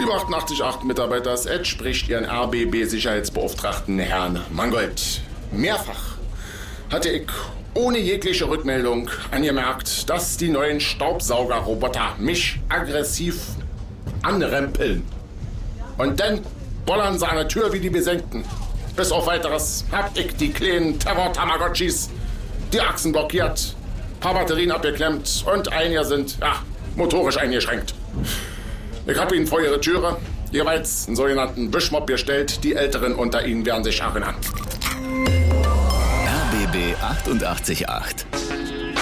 Lieber 88.8 Mitarbeiter, es spricht Ihren RBB-Sicherheitsbeauftragten Herrn Mangold. Mehrfach hatte ich ohne jegliche Rückmeldung angemerkt, dass die neuen Staubsaugerroboter mich aggressiv anrempeln. Und dann bollern sie an der Tür wie die Besenkten. Bis auf Weiteres hab ich die kleinen Terror-Tamagotchis die Achsen blockiert, paar Batterien abgeklemmt und einige sind, motorisch eingeschränkt. Ich habe Ihnen vor Ihre Türe jeweils einen sogenannten Wischmopp gestellt. Die Älteren unter Ihnen werden sich erinnern. RBB 88.8